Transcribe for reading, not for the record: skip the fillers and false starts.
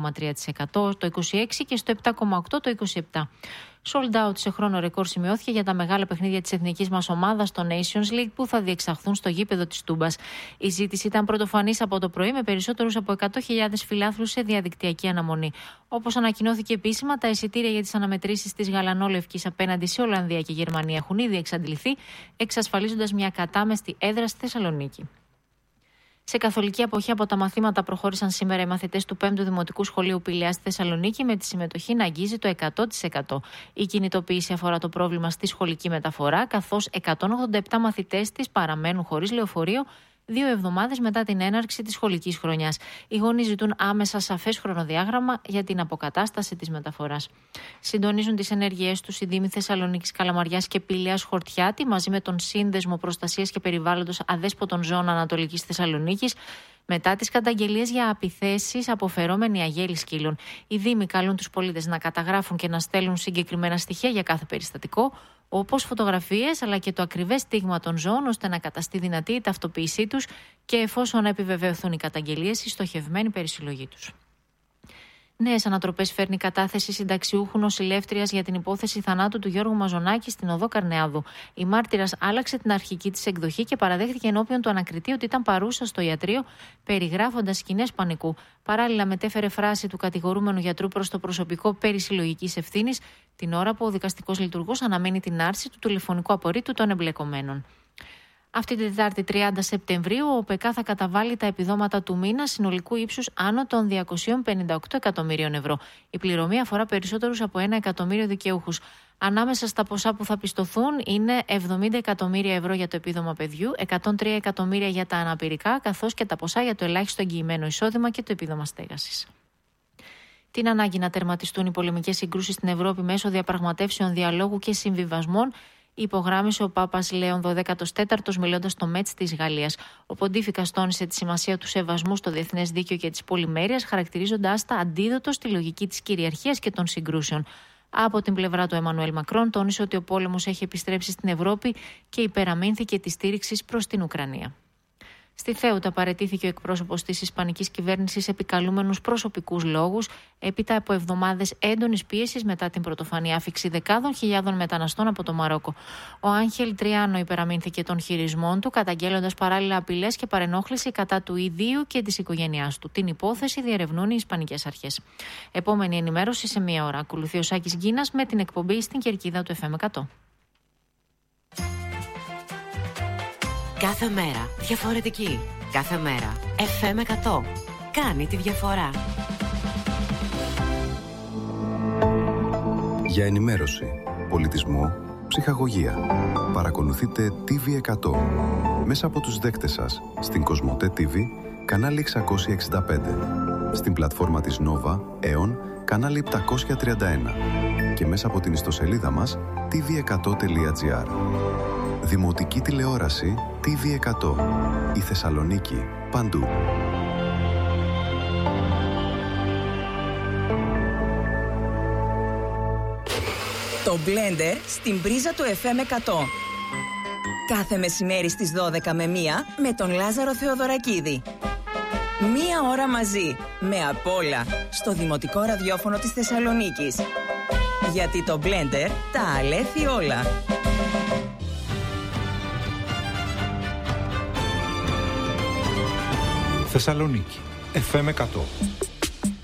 7,3% το 26% και στο 7,8% το 27%. Sold out σε χρόνο ρεκόρ σημειώθηκε για τα μεγάλα παιχνίδια της εθνικής μας ομάδας στο Nations League που θα διεξαχθούν στο γήπεδο της Τούμπας. Η ζήτηση ήταν πρωτοφανής από το πρωί με περισσότερους από 100.000 φιλάθλους σε διαδικτυακή αναμονή. Όπως ανακοινώθηκε επίσημα, τα εισιτήρια για τις αναμετρήσεις της γαλανόλευκης απέναντι σε Ολλανδία και Γερμανία έχουν ήδη εξαντληθεί, εξασφαλίζοντας μια κατάμεστη έδρα στη Θεσσαλονίκη. Σε καθολική αποχή από τα μαθήματα προχώρησαν σήμερα οι μαθητές του 5ου Δημοτικού Σχολείου Πηλαιά στη Θεσσαλονίκη, με τη συμμετοχή να αγγίζει το 100%. Η κινητοποίηση αφορά το πρόβλημα στη σχολική μεταφορά, καθώς 187 μαθητές της παραμένουν χωρίς λεωφορείο 2 εβδομάδες μετά την έναρξη της σχολικής χρονιάς. Οι γονείς ζητούν άμεσα σαφές χρονοδιάγραμμα για την αποκατάσταση της μεταφοράς. Συντονίζουν τις ενέργειές τους οι Δήμοι Θεσσαλονίκης, Καλαμαριάς και Πηλαίας Χορτιάτη μαζί με τον Σύνδεσμο Προστασίας και Περιβάλλοντος Αδέσποτων Ζώων Ανατολικής Θεσσαλονίκης, μετά τις καταγγελίες για επιθέσεις αποφερόμενοι αγέλη σκύλων. Οι Δήμοι καλούν τους πολίτες να καταγράφουν και να στέλνουν συγκεκριμένα στοιχεία για κάθε περιστατικό, όπως φωτογραφίες αλλά και το ακριβές στίγμα των ζώων, ώστε να καταστεί δυνατή η ταυτοποίησή τους και, εφόσον επιβεβαιωθούν οι καταγγελίες, η στοχευμένη περισυλλογή τους. Νέες ανατροπές φέρνει η κατάθεση συνταξιούχου νοσηλεύτριας για την υπόθεση θανάτου του Γιώργου Μαζονάκη στην οδό Καρνεάδου. Η μάρτυρας άλλαξε την αρχική της εκδοχή και παραδέχθηκε ενώπιον του ανακριτή ότι ήταν παρούσα στο ιατρείο, περιγράφοντας σκηνές πανικού. Παράλληλα, μετέφερε φράση του κατηγορούμενου γιατρού προς το προσωπικό περί συλλογικής ευθύνης, την ώρα που ο δικαστικός λειτουργός αναμένει την άρση του τηλεφωνικού απορρίτου των εμπλεκομένων. Αυτή την Τετάρτη 30 Σεπτεμβρίου ο ΟΠΕΚΑ θα καταβάλει τα επιδόματα του μήνα συνολικού ύψους άνω των 258 εκατομμύριων ευρώ. Η πληρωμή αφορά περισσότερους από 1 εκατομμύριο δικαιούχους. Ανάμεσα στα ποσά που θα πιστωθούν είναι 70 εκατομμύρια ευρώ για το επίδομα παιδιού, 103 εκατομμύρια για τα αναπηρικά, καθώς και τα ποσά για το ελάχιστο εγγυημένο εισόδημα και το επίδομα στέγασης. Την ανάγκη να τερματιστούν οι πολεμικές συγκρούσεις στην Ευρώπη μέσω διαπραγματεύσεων, διαλόγου και συμβιβασμών υπογράμμισε ο Πάπας Λέων XIV, μιλώντας στο ΜΕΤΣ της Γαλλίας. Ο Ποντίφικας τόνισε τη σημασία του σεβασμού στο διεθνές δίκαιο και της πολυμέρειας, χαρακτηρίζοντας τα αντίδοτο στη λογική της κυριαρχίας και των συγκρούσεων. Από την πλευρά του, Εμμανουέλ Μακρόν τόνισε ότι ο πόλεμος έχει επιστρέψει στην Ευρώπη και υπεραμείνθηκε τη στήριξη προς την Ουκρανία. Στη Θέουτα παραιτήθηκε ο εκπρόσωπος της Ισπανικής κυβέρνησης επικαλούμενους προσωπικούς λόγους, έπειτα από εβδομάδες έντονης πίεσης μετά την πρωτοφανή άφιξη δεκάδων χιλιάδων μεταναστών από το Μαρόκο. Ο Άγχελ Τριάνο υπεραμείνθηκε των χειρισμών του, καταγγέλλοντας παράλληλα απειλές και παρενόχληση κατά του ιδίου και της οικογένειάς του. Την υπόθεση διερευνούν οι Ισπανικές αρχές. Επόμενη ενημέρωση σε 1 ώρα. Ακολουθεί ο Σάκης Γκίνας με την εκπομπή στην κερκίδα του FM 100. Κάθε μέρα διαφορετική. Κάθε μέρα FM 100. Κάνει τη διαφορά. Για ενημέρωση, πολιτισμό, ψυχαγωγία. Παρακολουθείτε TV100 μέσα από τους δέκτες σας στην Κοσμοτέ TV, κανάλι 665, στην πλατφόρμα της Nova, Aeon, κανάλι 731 και μέσα από την ιστοσελίδα μας tv100.gr. Δημοτική τηλεόραση TV100. Η Θεσσαλονίκη. Παντού. Το Blender στην πρίζα του FM 100. Κάθε μεσημέρι στις 12 με 1 με τον Λάζαρο Θεοδωρακίδη. 1 ώρα μαζί, με απ' όλα, στο Δημοτικό Ραδιόφωνο της Θεσσαλονίκης. Γιατί το Blender τα αλέθει όλα. Θεσσαλονίκη, FM 100.